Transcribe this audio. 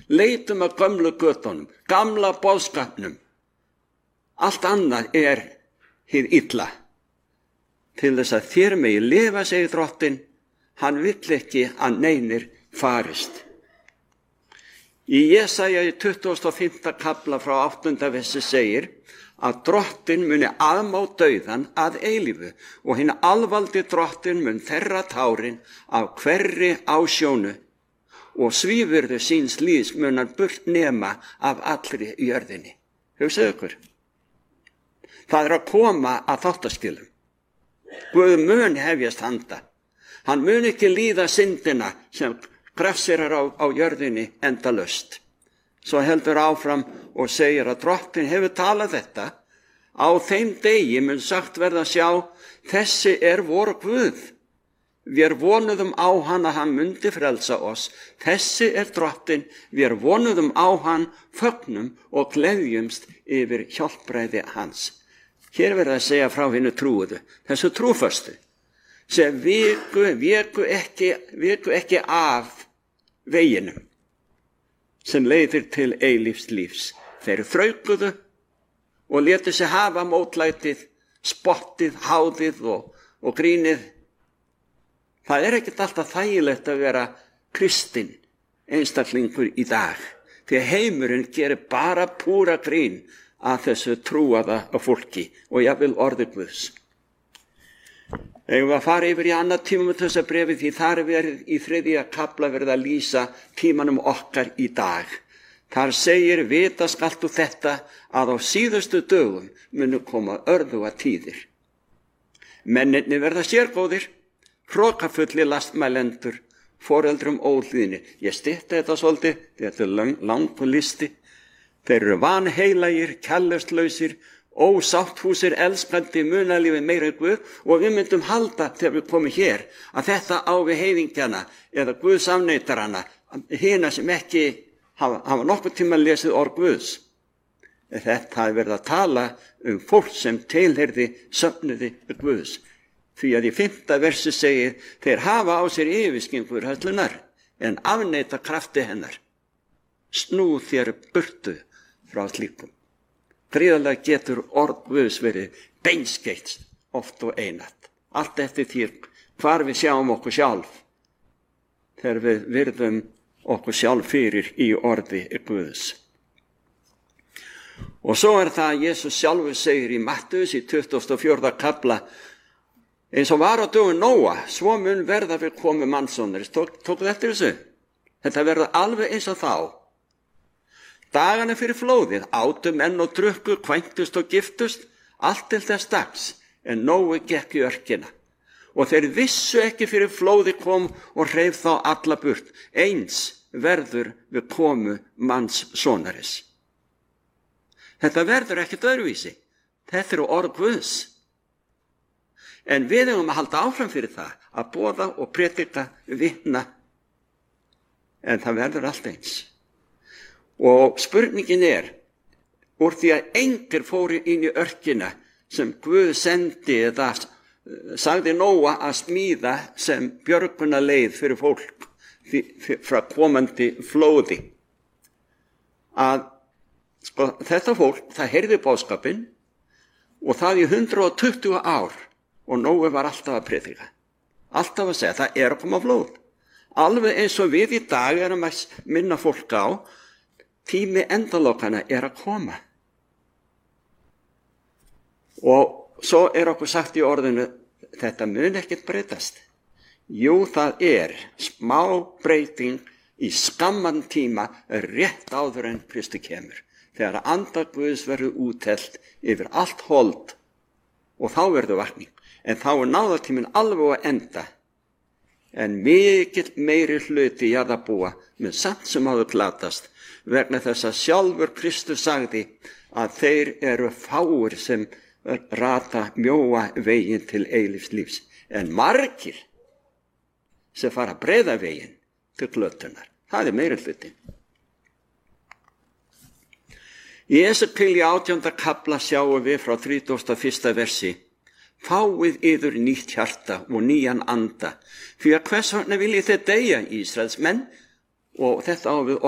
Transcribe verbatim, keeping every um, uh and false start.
Leitum að gömlu götunum, gamla boðskapnum. Allt annað er hið illa. Til þess að þér megi lifa, segir Drottinn, hann vill ekki að neinir farist. Í Jesaja í tuttugasta og fimmta kafla frá áttunda versi segir að Drottinn muni aðmá dauðan að eilífu og hinn alvaldi Drottinn mun þerra tárin af hverri ásjónu og svífurðu síns líðs munar burt nema af allri jörðinni. Hugsaðu ykkur. Það er að koma að þáttaskilum. Guð mun hefjast handa. Hann mun ekki líða syndina sem grafsirar á, á jörðinni endalaust. Svo heldur áfram og segir að Drottinn hefur talað þetta. Á þeim degi mun sagt verða sjá, þessi er vor Guð. Við vonuðum á hann að hann mundi frelsa oss. Þessi er Drottinn, við vonuðum á hann, fögnum og gleðjumst yfir hjálpræði hans. Hér verður að segja frá hinnu trúuðu, þessu trúföstu, sem viku, viku, ekki, viku ekki af veginum, sem leiðir til eilífs lífs. Þeir þraukuðu og létu sig hafa mótlætið, spottið, háðið og, og grínið. Það er ekkert alltaf þægilegt að vera kristinn einstaklingur í dag, því heimurinn gerir bara púra grín að þessu trúaða fólki og jafnvel orði Guðs. Eigum við að fara yfir í annað Tímóteusar bréfi því þar er verið í þriðja kafla verið að lýsa tímanum okkar í dag. Þar segir vita skalt þú þetta að á síðustu dögum munu koma örðuga tíðir. Mennirnir verða sérgóðir, hrokafullir lastmælendur, foreldrum óhlýðni. Ég stytti þetta svolítið, þetta er lang, langur listi. Þeir eru vanheilagir, kærleikslausir, ósáttfúsir, elskandi, munalífi meira en Guð og við myndum halda þegar við komum hér að þetta á við heiðingjana eða Guðsafneitarana, hina sem ekki hafa, hafa nokkuð tíma lesið orð Guðs. Þetta er verið að tala um fólk sem tilheyrði söfnuði Guðs. Því að í fimmta versi segir þeir hafa á sér yfirskyngur höllunar en afneita krafti hennar. Snú þér burtu frá slíkum. Gríðarlega getur orð Guðs verið beinskeitt oft og einatt. Allt eftir því hvar við sjáum okkur sjálf. Þegar við virðum okkur sjálf fyrir í orði Guðs. Og svo er það að Jesús sjálfur segir í Mattheus í tuttugasta og fjórða kafla eins og var á dögum Nóa, svo mun verða við komu mannssonar. Tók, tók þetta eftir þessu? Þetta verða alveg eins og þá. Dagana fyrir flóðið, átu menn og drukku, kvæntust og giftust, allt til þess dags, en Nói gekk í örkina. Og þeir vissu ekki fyrir flóðið kom og hreif þá alla burt. Eins verður við komu mannssonaris. Þetta verður ekkert öðruvísi. Þetta eru orð Guðs. En við eigum að halda áfram fyrir það, að boða og predika, vitna. En það verður allt eins. Og spurningin er, úr því að engir fóru inn í örkina sem Guð sendi eða sagði Nóa að smíða sem björguna leið fyrir fólk frá komandi flóði. Að sko, þetta fólk, það heyrði boðskapinn og það í hundrað tuttugu ár og Nói var alltaf að predika. Alltaf að segja, það er að koma flóð. Alveg eins og við í dag erum að minna fólk á, tími endalokana er að koma. Og svo er okkur sagt í orðinu, þetta mun ekkert breytast. Jú, það er smá breyting í skamman tíma rétt áður en Kristi kemur. Þegar anda Guðs verður útelt yfir allt hold og þá verður vakning. En þá er náðartíminn alveg að enda. En mikill meiri hluti jarðarbúa með samt sem áður glatast vegna þess að sjálfur Kristus sagði að þeir eru fáir sem rata mjóa veginn til eilífs lífs en margir sem fara breiða veginn til glötunar. Það er meiri hluti. Í Esekíel í átjánda kafla sjáum við frá þrítugasta og fyrsta versi: Fáið yður nýtt hjarta og nýjan anda, því að hvers vegna viljið þið deyja, Ísraels menn? Og þetta á við